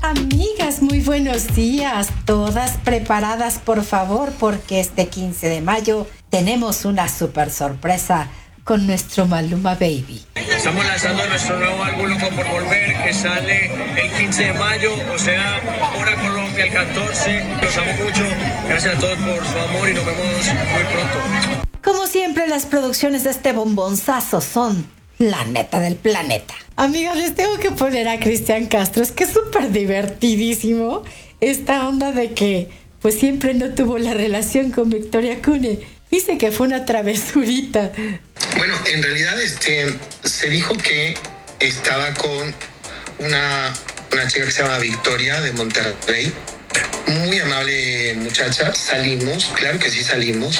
Amigas, muy buenos días. Todas preparadas, por favor, porque este 15 de mayo tenemos una super sorpresa con nuestro Maluma Baby. Estamos lanzando nuestro nuevo álbum Loco por Volver, que sale el 15 de mayo, o sea, hora Colombia el 14. Los amo mucho. Gracias a todos por su amor y nos vemos muy pronto. Como siempre, las producciones de este bombonzazo son la neta del planeta. Amigas, les tengo que poner a Cristian Castro. Es que es súper divertidísimo esta onda de que pues siempre no tuvo la relación con Victoria Cune. Dice que fue una travesurita. Bueno, en realidad se dijo que estaba con una chica que se llama Victoria de Monterrey. Muy amable muchacha. Salimos, claro que sí salimos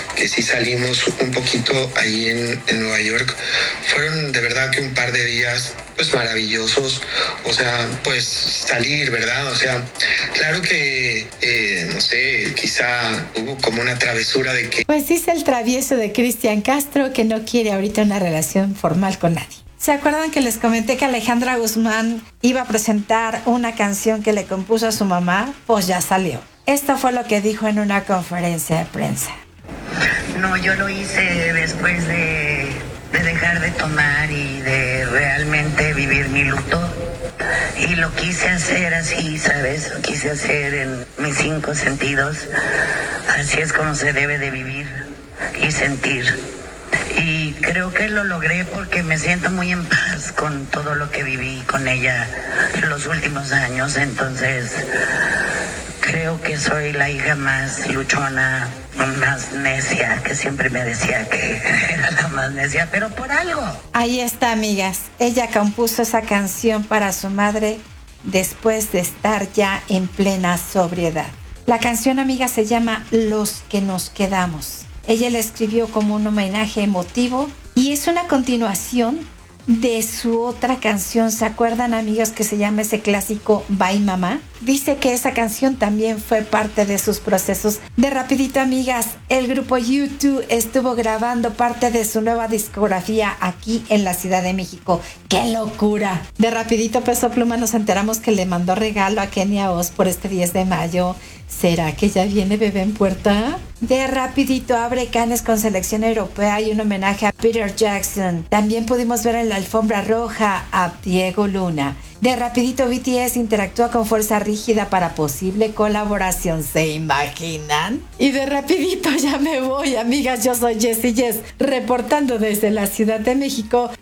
un poquito ahí en Nueva York. Fueron de verdad que un par de días pues maravillosos, o sea, pues salir, ¿verdad? O sea, claro que, no sé, quizá hubo como una travesura de que... Pues dice el travieso de Cristian Castro que no quiere ahorita una relación formal con nadie. ¿Se acuerdan que les comenté que Alejandra Guzmán iba a presentar una canción que le compuso a su mamá? Pues ya salió. Esto fue lo que dijo en una conferencia de prensa. No, yo lo hice después de dejar de tomar y de realmente vivir mi luto. Y lo quise hacer así, ¿sabes? Lo quise hacer en mis 5 sentidos. Así es como se debe de vivir y sentir. Y creo que lo logré porque me siento muy en paz con todo lo que viví con ella los últimos años. Entonces, creo que soy la hija más luchona, más necia, que siempre me decía que era la más necia, pero por algo. Ahí está, amigas. Ella compuso esa canción para su madre después de estar ya en plena sobriedad. La canción, amiga, se llama Los que nos quedamos. Ella la escribió como un homenaje emotivo y es una continuación de su otra canción. ¿Se acuerdan, amigas, que se llama ese clásico Bye Mamá? Dice que esa canción también fue parte de sus procesos. De rapidito, amigas, el grupo U2 estuvo grabando parte de su nueva discografía aquí en la Ciudad de México. ¡Qué locura! De rapidito, Peso Pluma, nos enteramos que le mandó regalo a Kenia Oz por este 10 de mayo. ¿Será que ya viene bebé en puerta? De rapidito, abre Cannes con selección europea y un homenaje a Peter Jackson. También pudimos ver en la alfombra roja a Diego Luna. De rapidito, BTS interactúa con Fuerza Rígida para posible colaboración. ¿Se imaginan? Y de rapidito ya me voy, amigas. Yo soy Jessie Jess, reportando desde la Ciudad de México